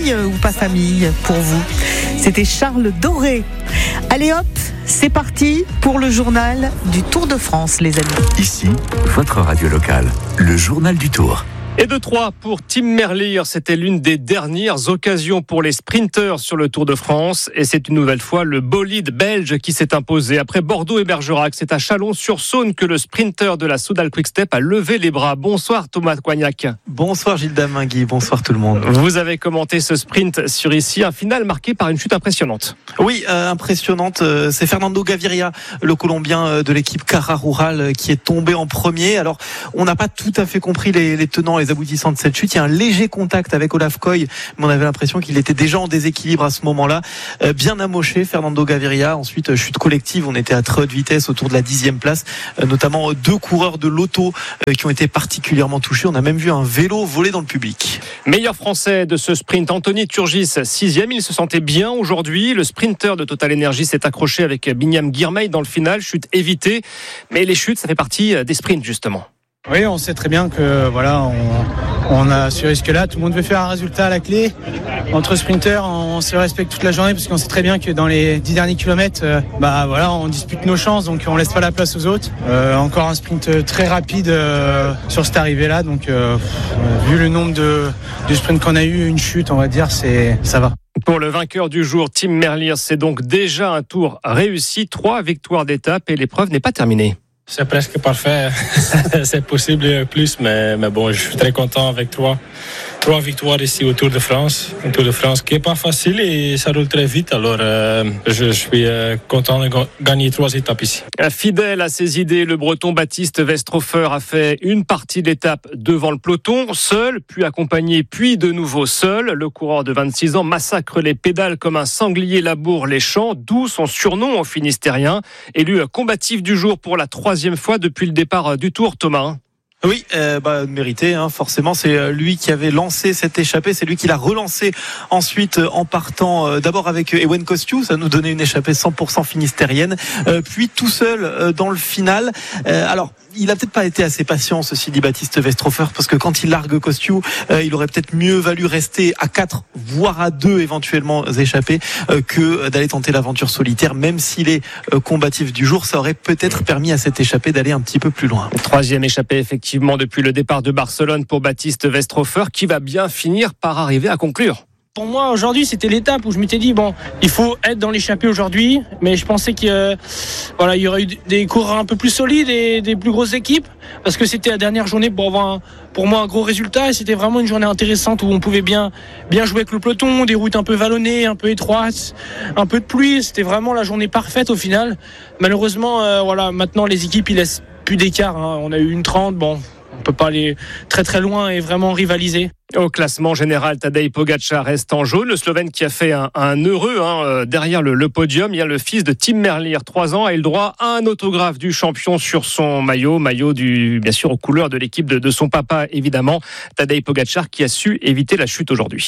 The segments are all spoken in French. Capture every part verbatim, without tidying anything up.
famille ou pas famille pour vous? C'était Charles Doré. Allez hop, c'est parti pour le journal du Tour de France, les amis. Ici, votre radio locale, le journal du Tour. Et de trois pour Tim Merlier, c'était l'une des dernières occasions pour les sprinteurs sur le Tour de France. Et c'est une nouvelle fois le bolide belge qui s'est imposé. Après Bordeaux et Bergerac, c'est à Chalon-sur-Saône que le sprinter de la Soudal Quick-Step a levé les bras. Bonsoir Thomas Coignac. Bonsoir Gilles Damingui, bonsoir tout le monde. Vous avez commenté ce sprint sur ici, un final marqué par une chute impressionnante. Oui, euh, impressionnante. Euh, c'est Fernando Gaviria, le Colombien euh, de l'équipe Cara Rural, euh, qui est tombé en premier. Alors, on n'a pas tout à fait compris les, les tenants et les aboutissants de cette chute. Il y a un léger contact avec Olaf Koy, mais on avait l'impression qu'il était déjà en déséquilibre à ce moment-là. Euh, bien amoché, Fernando Gaviria. Ensuite, chute collective. On était à très haute vitesse autour de la dixième place, euh, notamment deux coureurs de l'auto euh, qui ont été particulièrement touchés. On a même vu un vélo voler dans le public. Meilleur français de ce sprint, Anthony Turgis, sixième. Il se sentait bien aujourd'hui. Le sprinter de Total Energy s'est accroché avec Binyam Girmay dans le final. Chute évitée. Mais les chutes, ça fait partie des sprints, justement. Oui, on sait très bien que voilà, on, on a ce risque-là. Tout le monde veut faire un résultat à la clé. Entre sprinters, on se respecte toute la journée parce qu'on sait très bien que dans les dix derniers kilomètres, euh, bah voilà, on dispute nos chances, donc on laisse pas la place aux autres. Euh, encore un sprint très rapide euh, sur cette arrivée-là, donc euh, vu le nombre de, de sprints qu'on a eu, une chute, on va dire, c'est ça va. Pour le vainqueur du jour, Tim Merlier, c'est donc déjà un tour réussi, trois victoires d'étape et l'épreuve n'est pas terminée. C'est presque parfait, c'est possible plus, mais, mais bon, je suis très content avec toi. Trois victoires ici au Tour de France, un Tour de France qui n'est pas facile et ça roule très vite, alors euh, je, je suis euh, content de gagner trois étapes ici. Fidèle à ses idées, le Breton Baptiste Westrhofer a fait une partie d'étape devant le peloton, seul, puis accompagné, puis de nouveau seul. Le coureur de vingt-six ans massacre les pédales comme un sanglier laboure les champs, d'où son surnom en finistérien. Élu combatif du jour pour la troisième fois depuis le départ du Tour, Thomas. Oui, euh, bah, mérité, hein, forcément. C'est lui qui avait lancé cette échappée. C'est lui qui l'a relancé ensuite en partant euh, d'abord avec Ewen Kosciu. Ça nous donnait une échappée cent pour cent finistérienne. Euh, puis tout seul euh, dans le final. Euh, alors, il a peut-être pas été assez patient, ceci dit Baptiste Westrhofer, parce que quand il largue Kosciu, euh, il aurait peut-être mieux valu rester à quatre, voire à deux éventuellement échappés, euh, que d'aller tenter l'aventure solitaire. Même s'il est euh, combatif du jour, ça aurait peut-être permis à cette échappée d'aller un petit peu plus loin. Troisième échappée, effectivement, depuis le départ de Barcelone pour Baptiste Westrhofer, qui va bien finir par arriver à conclure. Pour moi, aujourd'hui, c'était l'étape où je m'étais dit, bon, il faut être dans l'échappée aujourd'hui, mais je pensais qu'il euh, voilà, il y aurait eu des coureurs un peu plus solides et des plus grosses équipes, parce que c'était la dernière journée pour avoir, un, pour moi, un gros résultat, et c'était vraiment une journée intéressante où on pouvait bien, bien jouer avec le peloton, des routes un peu vallonnées, un peu étroites, un peu de pluie, c'était vraiment la journée parfaite au final. Malheureusement, euh, voilà, maintenant, les équipes, ils laissent plus d'écart, hein. On a eu une trente, bon, on peut pas aller très très loin et vraiment rivaliser. Au classement général, Tadej Pogačar reste en jaune. Le Slovène qui a fait un, un heureux hein, derrière le, le podium. Il y a le fils de Tim Merlier, trois ans, a eu le droit à un autographe du champion sur son maillot. Maillot du, bien sûr aux couleurs de l'équipe de, de son papa, évidemment. Tadej Pogačar qui a su éviter la chute aujourd'hui.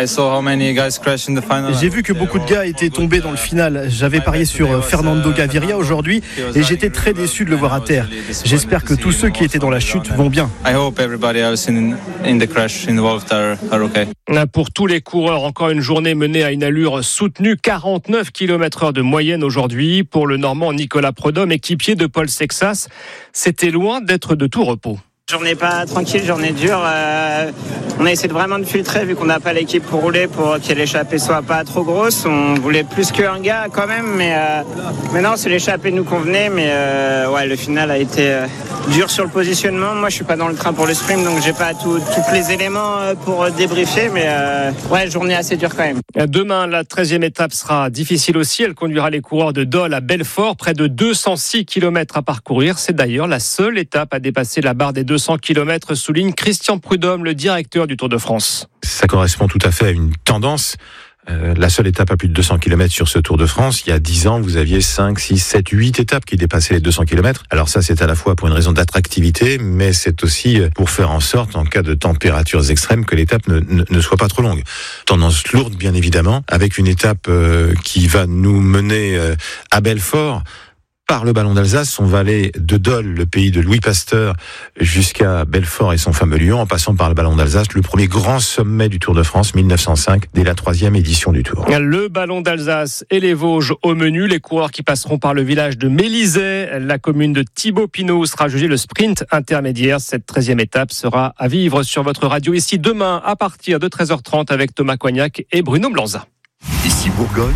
J'ai vu que beaucoup de gars étaient tombés dans le final. J'avais parié sur Fernando Gaviria aujourd'hui et j'étais très déçu de le voir à terre. J'espère que tous ceux qui étaient dans la chute vont bien. Pour tous les coureurs, encore une journée menée à une allure soutenue, quarante-neuf kilomètres heure de moyenne aujourd'hui. Pour le Normand Nicolas Prudhomme, équipier de Paul Sexas, c'était loin d'être de tout repos. Journée pas tranquille, journée dure. Euh, on a essayé de vraiment de filtrer vu qu'on n'a pas l'équipe pour rouler pour que l'échappée soit pas trop grosse. On voulait plus qu'un gars quand même, mais euh, maintenant c'est l'échappée nous convenait, mais euh, ouais le final a été euh, dur sur le positionnement. Moi je suis pas dans le train pour le sprint, donc j'ai pas tous les éléments pour débriefer, mais euh, ouais journée assez dure quand même. Demain la treizième étape sera difficile aussi. Elle conduira les coureurs de Dole à Belfort, près de deux cent six kilomètres à parcourir. C'est d'ailleurs la seule étape à dépasser la barre des deux cents kilomètres, souligne Christian Prudhomme, le directeur du Tour de France. Ça correspond tout à fait à une tendance. Euh, la seule étape à plus de deux cents kilomètres sur ce Tour de France, il y a dix ans, vous aviez cinq, six, sept, huit étapes qui dépassaient les deux cents kilomètres. Alors ça, c'est à la fois pour une raison d'attractivité, mais c'est aussi pour faire en sorte, en cas de températures extrêmes, que l'étape ne, ne, ne soit pas trop longue. Tendance lourde, bien évidemment, avec une étape euh, qui va nous mener euh, à Belfort. par le ballon d'Alsace. On va aller de Dole, le pays de Louis Pasteur, jusqu'à Belfort et son fameux Lyon, en passant par le ballon d'Alsace, le premier grand sommet du Tour de France, mille neuf cent cinq, dès la troisième édition du Tour. Le ballon d'Alsace et les Vosges au menu. Les coureurs qui passeront par le village de Mélisay, la commune de Thibaut-Pinot, sera jugé le sprint intermédiaire. Cette treizième étape sera à vivre sur votre radio ici demain à partir de treize heures trente avec Thomas Coignac et Bruno Blanza. Ici Bourgogne.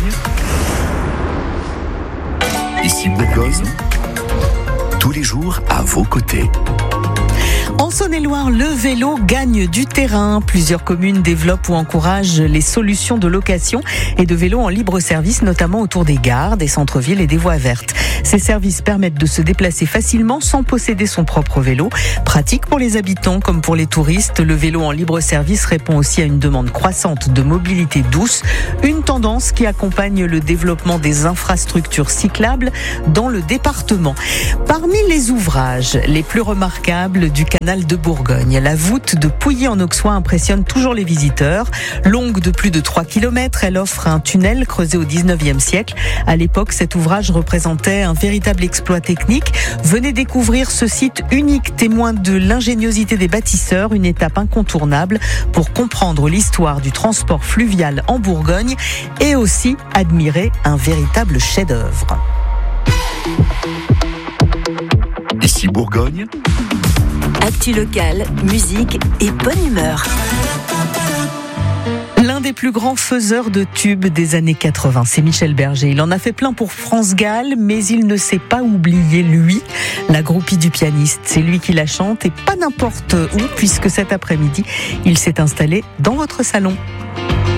Ici Bourgogne, tous les jours à vos côtés. En Saône-et-Loire, le vélo gagne du terrain. Plusieurs communes développent ou encouragent les solutions de location et de vélos en libre service, notamment autour des gares, des centres-villes et des voies vertes. Ces services permettent de se déplacer facilement sans posséder son propre vélo. Pratique pour les habitants comme pour les touristes, le vélo en libre service répond aussi à une demande croissante de mobilité douce, une tendance qui accompagne le développement des infrastructures cyclables dans le département. Parmi les ouvrages les plus remarquables du canal de Bourgogne, la voûte de Pouilly en Auxois impressionne toujours les visiteurs. Longue de plus de trois kilomètres, elle offre un tunnel creusé au dix-neuvième siècle. À l'époque, cet ouvrage représentait un véritable exploit technique. Venez découvrir ce site unique, témoin de l'ingéniosité des bâtisseurs, une étape incontournable pour comprendre l'histoire du transport fluvial en Bourgogne et aussi admirer un véritable chef-d'œuvre. Ici Bourgogne. Actu locale, musique et bonne humeur. L'un des plus grands faiseurs de tubes des années quatre-vingts, c'est Michel Berger. Il en a fait plein pour France Gall, mais il ne s'est pas oublié, lui, la groupie du pianiste. C'est lui qui la chante et pas n'importe où, puisque cet après-midi, il s'est installé dans votre salon.